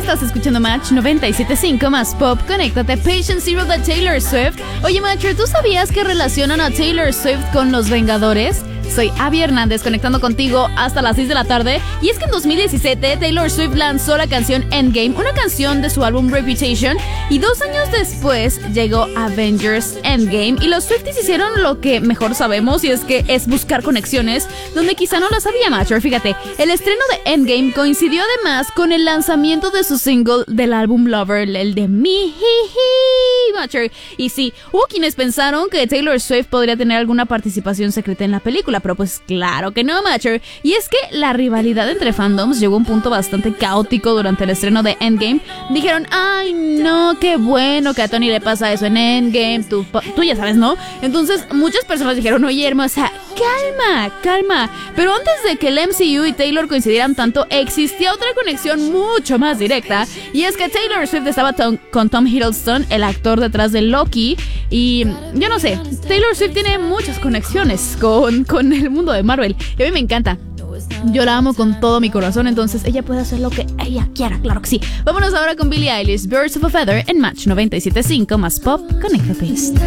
Estás escuchando Match 97.5 más Pop. Conéctate. Patient Zero de Taylor Swift. Oye, Matcher, ¿tú sabías que relacionan a Taylor Swift con los Vengadores? Soy Abby Hernández, conectando contigo hasta las 6 de la tarde. Y es que en 2017 Taylor Swift lanzó la canción Endgame, una canción de su álbum Reputation, y 2 años después llegó Avengers Endgame. Y los Swifties hicieron lo que mejor sabemos, y es que es buscar conexiones donde quizá no las había, Matcher. Fíjate, el estreno de Endgame coincidió además con el lanzamiento de su single del álbum Lover, el de Me, Matcher. Y sí, hubo quienes pensaron que Taylor Swift podría tener alguna participación secreta en la película, pero pues claro que no, Matcher. Y es que la rivalidad entre fandoms llegó a un punto bastante caótico durante el estreno de Endgame. Dijeron, ay no, qué bueno que a Tony le pasa eso en Endgame, tú ya sabes, ¿no? Entonces muchas personas dijeron, oye hermosa, calma. Pero antes de que el MCU y Taylor coincidieran tanto, existía otra conexión mucho más directa, y es que Taylor Swift estaba con Tom Hiddleston, el actor detrás de Loki. Y yo no sé, Taylor Swift tiene muchas conexiones con el mundo de Marvel, y a mí me encanta. Yo la amo con todo mi corazón, entonces ella puede hacer lo que ella quiera, claro que sí. Vámonos ahora con Billie Eilish, Birds of a Feather en Match 97.5 más Pop. Conéctate.